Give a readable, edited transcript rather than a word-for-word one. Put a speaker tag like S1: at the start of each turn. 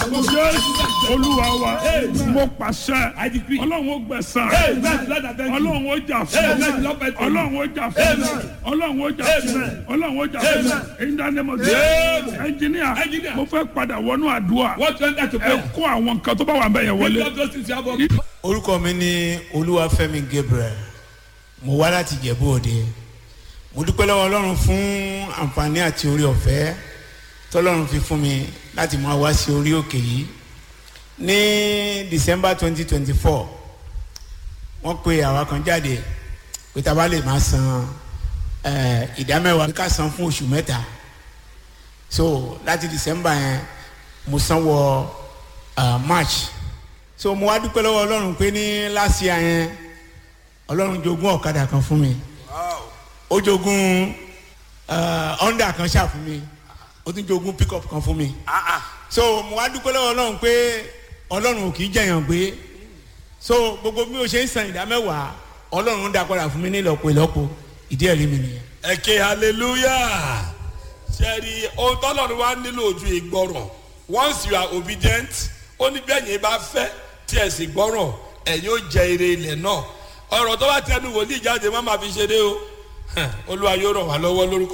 S1: Olúwa wa mo pàṣẹ Ọlọ́run ó gbẹ̀san Ọlọ́run ó jà fún Ọlọ́run ó jà fún Ọlọ́run ó jà fún Ọlọ́run ó jà fún in the name of Jesus. Engineer mo fẹ́ padà wọnú àdúrà ẹ kó àwọn nǹkan tó bá wà bẹ́ẹ̀ yẹn wọlé.
S2: Orúkọ mi ni Olúwafẹ́mi Gabriel, mo wá láti Ìjẹ̀bú Òde. Mo dúpẹ́ lọ́wọ́ Ọlọ́run fún àǹfààní àti orí ọ̀fẹ́ tọ́lọ́run fi fún mi láti máa wá sí orí òkè yìí. Ní December 2024 wọ́n pe àwa kan jáde pé tá a bá lè máa san ìdámẹ́wàá ká san fún oṣù mẹ́ta. So láti December yẹn mo san wọ March. So mo wá dúpẹ́ lọ́wọ́ Ọlọ́run pé ní last year yẹn Ọlọ́run jogún ọ̀kadà kan fún mi. Ó jogún Honda kan ṣáà fún mi. Ó tún jogún pickup kan fún mi. So mo wá dúpẹ́ lọ́wọ́ Ọlọ́run pé Ọlọ́run ò kì í jẹ̀yàn gbé. So gbogbo bí o ṣe ń san ìdámẹ́wàá Ọlọ́run ń dá padà fún mi ní ìlọ́po ìlọ́po. Ìdí ẹ̀rí mi nìyẹn.
S3: Ẹ ké hallelujah. Ṣẹ́ẹ̀rì ohun tọ́lọ́run wá nílò ojú ìgbọràn. Once you are obedient, ó ní bẹ́ẹ̀ yẹn bá fẹ́ tí ẹ sì gbọ́ràn ẹ̀yin ó jẹ ire ilẹ̀ náà. Ọ̀rọ̀ tó bá tẹnu wòlíì jáde má máa fi ṣeré o. Olúwa yóò ràn wá lọ́wọ́ lórúkọ